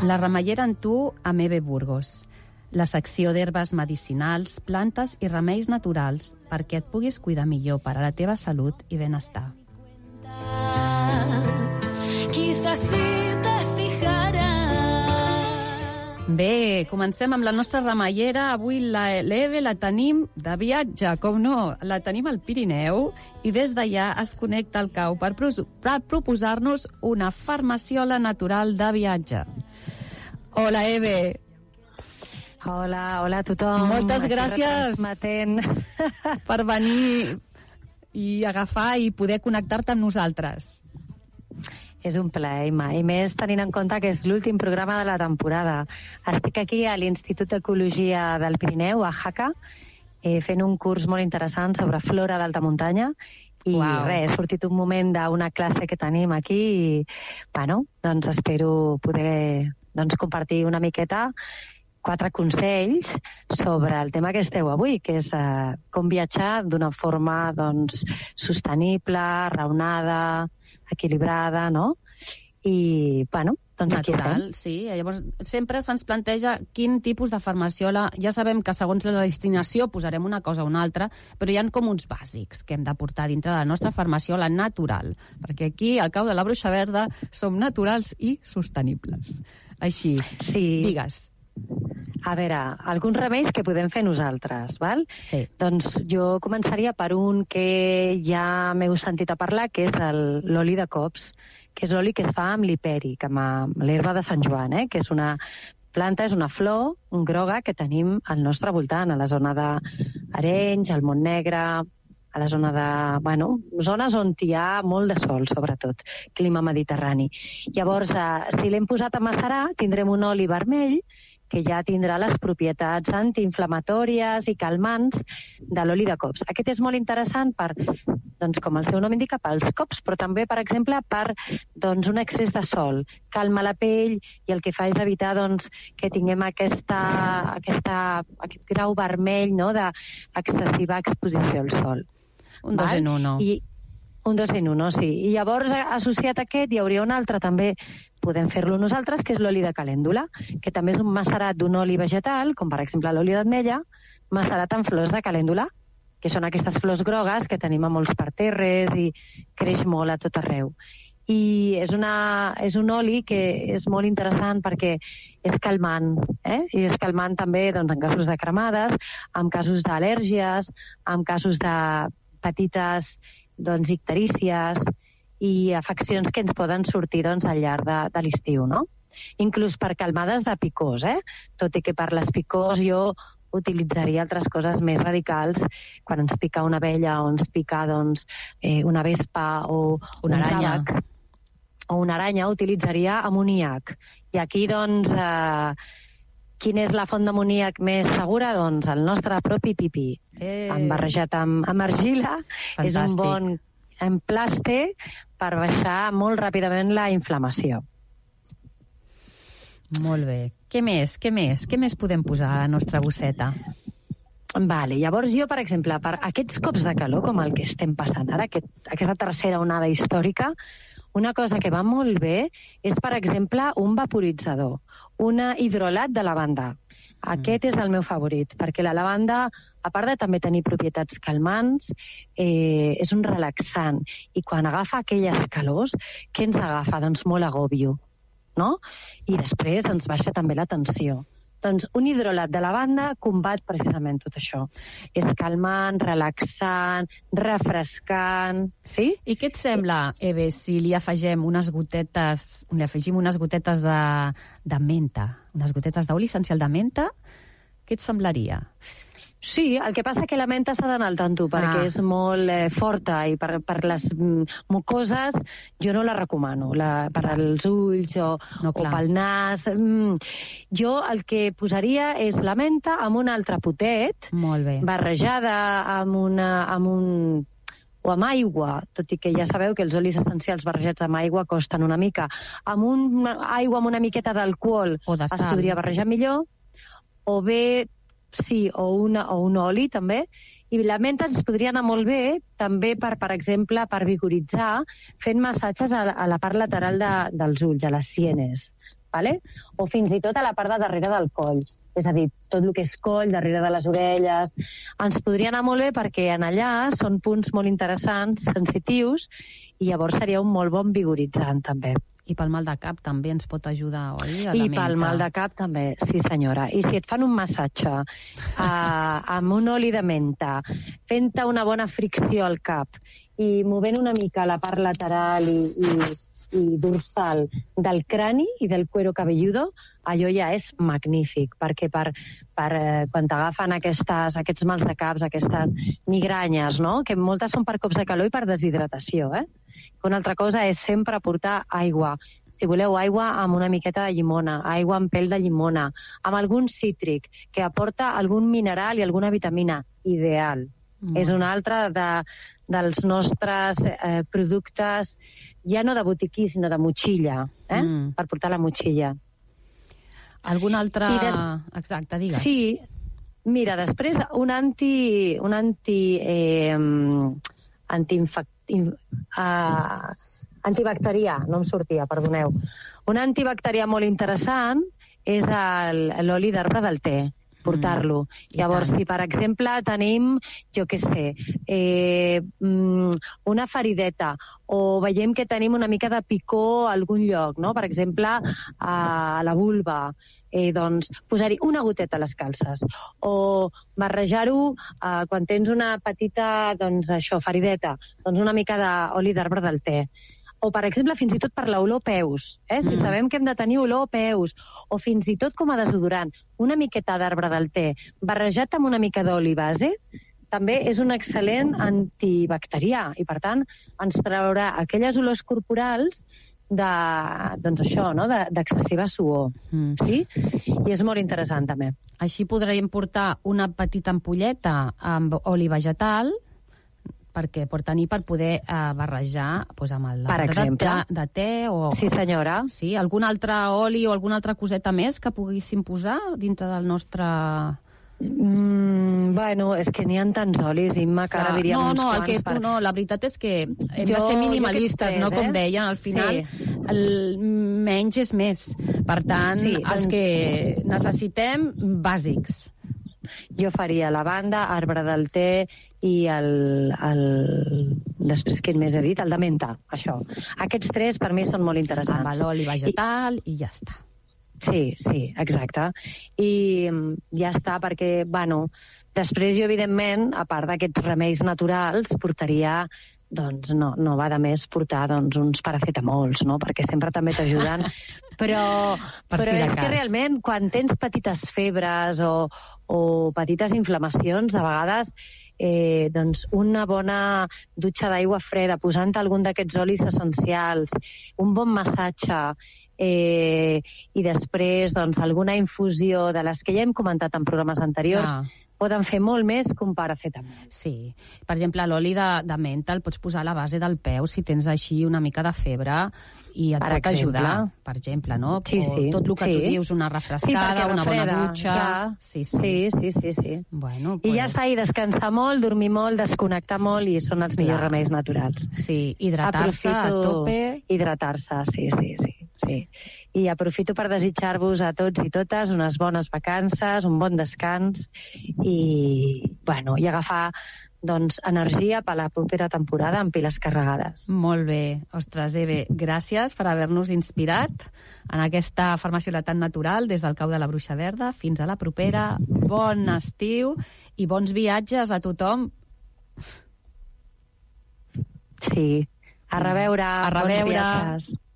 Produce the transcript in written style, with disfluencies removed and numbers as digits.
La remeiera en tu amb Eve Burgos. La secció d'herbes medicinals, plantes i remeis naturals perquè et puguis cuidar millor per a la teva salut i benestar. Bé, comencem amb la nostra remeiera. Avui l'Eve la tenim de viatge, com no, la tenim al Pirineu i des d'allà es connecta al Cau per proposar-nos una farmaciola natural de viatge. Hola, Eve. Hola a tothom. Moltes gràcies per venir i agafar i poder connectar-te amb nosaltres. És un plaer, Imma, i més tenint en compte que és l'últim programa de la temporada. Estic aquí a l'Institut d'Ecologia del Pirineu, a Jaca, fent un curs molt interessant sobre flora d'alta muntanya i res, he sortit un moment d'una classe que tenim aquí i, bueno, doncs espero poder compartir una miqueta 4 consells sobre el tema que esteu avui, que és com viatjar d'una forma sostenible, raonada, equilibrada, no? I, bueno, doncs aquí natural, estem. Sí. Llavors, sempre se'ns planteja quin tipus de farmaciola. Ja sabem que segons la destinació posarem una cosa o una altra, però hi ha com uns bàsics que hem de portar dintre de la nostra farmaciola natural, perquè aquí, al Cau de la Bruixa Verda, som naturals i sostenibles. Així, sí. Digues. A veure, alguns remeis que podem fer nosaltres, val? Sí. Doncs jo començaria per un que ja m'heu sentit a parlar, que és l'oli de cops, que és l'oli que es fa amb l'hipèric, amb l'herba de Sant Joan, que és una planta, és una flor groga que tenim al nostre voltant, a la zona d'Arenys, al Montnegre, a la zona de... Bueno, zones on hi ha molt de sol, sobretot, clima mediterrani. Llavors, si l'hem posat a macerar, tindrem un oli vermell que ja tindrà les propietats antiinflamatòries i calmants de l'oli de cops. Aquest és molt interessant per, com el seu nom indica, pels cops, però també, per exemple, per un excés de sol. Calma la pell i el que fa és evitar que tinguem aquest grau vermell, no?, d'excessiva exposició al sol. Un 2 en 1. Un 2 en 1, sí. I llavors, associat a aquest, hi hauria un altre també, podem fer-lo nosaltres, que és l'oli de calèndula, que també és un macerat d'un oli vegetal, com per exemple l'oli d'ametlla, macerat amb flors de calèndula, que són aquestes flors grogues que tenim a molts parterres i creix molt a tot arreu. I és un oli que és molt interessant perquè és calmant, i és calmant també en casos de cremades, en casos d'al·lèrgies, en casos de petites icterícies i afeccions que ens poden sortir al llarg de l'estiu, no? Inclús per calmades de picors, tot i que per les picors jo utilitzaria altres coses més radicals quan ens pica una abella o ens pica una vespa o una aranya. Tàbac, o una aranya, utilitzaria amoníac. I aquí, quina és la font d'amoníac més segura? Doncs el nostre propi pipí. Barrejat amb argila. Fantàstic. És un bon emplaste per baixar molt ràpidament la inflamació. Molt bé. Què més? Què més podem posar a la nostra bosseta? Vale, llavors jo, per exemple, per aquests cops de calor, com el que estem passant ara, aquesta tercera onada històrica, una cosa que va molt bé és, per exemple, un vaporitzador, un hidrolat de lavanda. Aquest és el meu favorit, perquè la lavanda, a part de també tenir propietats calmants, és un relaxant. I quan agafa aquelles calors, què ens agafa? Doncs molt agòbio, no? I després ens baixa també la tensió. Doncs un hidrolat de lavanda combat precisament tot això. És calmant, relaxant, refrescant, sí? I què et sembla, Eve, si li afegim unes gotetes de menta, unes gotetes d'oli essencial de menta? Què et semblaria? Sí, el que passa que la menta s'ha d'anar al tanto perquè és molt forta i per les mucoses jo no la recomano, per als ulls o pel nas. Jo el que posaria és la menta amb un altre potet, barrejada o amb aigua, tot i que ja sabeu que els olis essencials barrejats amb aigua costen una mica. Amb aigua amb una miqueta d'alcohol es podria barrejar millor, o bé o un oli també, i la menta ens podria anar molt bé també per exemple, per vigoritzar fent massatges a la part lateral dels ulls, a les sienes, vale? O fins i tot a la part de darrere del coll. És a dir, tot el que és coll, darrere de les orelles. Ens podria anar molt bé perquè en allà són punts molt interessants, sensitius, i llavors seria un molt bon vigoritzant, també. I pel mal de cap també ens pot ajudar, oi? I pel mal de cap també, sí senyora. I si et fan un massatge amb un oli de menta, fent-te una bona fricció al cap i movent una mica la part lateral i dorsal del crani i del cuero cabelludo, allò ja és magnífic, perquè per quan t'agafen aquests mals de caps, aquestes migranyes, no? Que moltes són per cops de calor i per deshidratació, Una altra cosa és sempre portar aigua. Si voleu aigua amb una miqueta de llimona, aigua amb pèl de llimona, amb algun cítric que aporta algun mineral i alguna vitamina, ideal. És un altre dels nostres productes, ja no de botiquí, sinó de motxilla, per portar la motxilla. Algun altre... Exacte, digues. Sí, mira, després un antibacterià, no em sortia, perdoneu. Un antibacterià molt interessant és l'oli d'arbre del te, portar-lo. Llavors, si per exemple tenim, jo què sé, una ferideta o veiem que tenim una mica de picor a algun lloc, no? Per exemple, a la vulva, doncs posar-hi una goteta a les calces o barrejar-ho quan tens una petita, doncs això, ferideta, doncs una mica d'oli d'arbre del te. O, per exemple, fins i tot per l'olor peus. Si sabem que hem de tenir olor peus, o fins i tot com a desodorant, una miqueta d'arbre del te, barrejat amb una mica d'oli base, també és un excel·lent antibacterià i, per tant, ens traurà aquelles olors corporals doncs això, no? D'excessiva suor. Sí? I és molt interessant, també. Així podríem portar una petita ampolleta amb oli vegetal per poder barrejar amb l'arbre de te o... Sí, senyora. Sí, algun altre oli o alguna altra coseta més que poguéssim posar dintre del nostre... Bueno, és que n'hi ha tants olis, Imma, que ara diríem uns quants. La veritat és que hem de ser minimalistes, no? Com deien, al final el menys és més. Per tant, els que necessitem, bàsics. Jo faria lavanda, arbre del te i després què més he dit? El de menta, això. Aquests tres per mi són molt interessants. Amb l'oli vegetal i ja està. Sí, exacte. I ja està, perquè, després jo, evidentment, a part d'aquests remeis naturals, portaria, doncs, no va de més portar, uns paracetamols, no?, perquè sempre també t'ajuden. Però és que realment, quan tens petites febres o petites inflamacions, a vegades, doncs, una bona dutxa d'aigua freda, posant algun d'aquests olis essencials, un bon massatge, i després doncs, alguna infusió de les que ja hem comentat en programes anteriors, poden fer molt més que un paracetamol. Sí. Per exemple, l'oli de menta el pots posar a la base del peu si tens així una mica de febre i et pot ajudar, per exemple, no? Sí. O tot el que tu dius, una refrescada, una bona dutxa... Sí. Bueno, I ja està, i descansar molt, dormir molt, desconnectar molt, i són els millors remeis naturals. Sí, hidratar-se a tope... Hidratar-se, sí. I aprofito per desitjar-vos a tots i totes unes bones vacances, un bon descans i agafar energia per la propera temporada amb piles carregades. Molt bé. Ostres, Eve, gràcies per haver-nos inspirat en aquesta farmacioletat natural des del Cau de la Bruixa Verda. Fins a la propera. Bon estiu i bons viatges a tothom. Sí. A reveure. A reveure. Bons viatges.